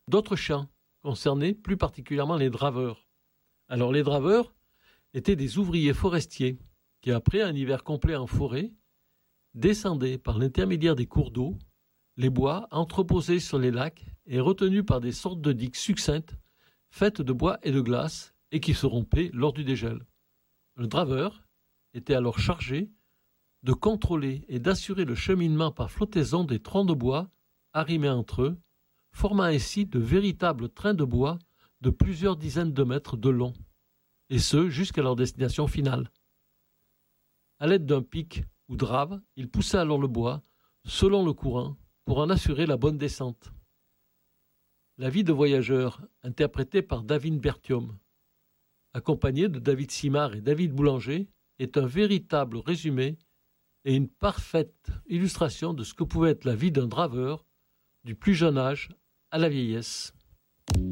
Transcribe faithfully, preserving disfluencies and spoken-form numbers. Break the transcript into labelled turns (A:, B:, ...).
A: D'autres champs concernaient plus particulièrement les draveurs. Alors les draveurs étaient des ouvriers forestiers qui, après un hiver complet en forêt, descendaient par l'intermédiaire des cours d'eau les bois entreposés sur les lacs et retenus par des sortes de digues succinctes faites de bois et de glace et qui se rompaient lors du dégel. Le draveur était alors chargé de contrôler et d'assurer le cheminement par flottaison des troncs de bois arrimés entre eux, formant ainsi de véritables trains de bois de plusieurs dizaines de mètres de long, et ce jusqu'à leur destination finale. À l'aide d'un pic ou drave, ils poussaient alors le bois, selon le courant, pour en assurer la bonne descente. La vie de voyageur, interprétée par David Berthiaume, accompagné de David Simard et David Boulanger, est un véritable résumé et une parfaite illustration de ce que pouvait être la vie d'un draveur du plus jeune âge à la vieillesse.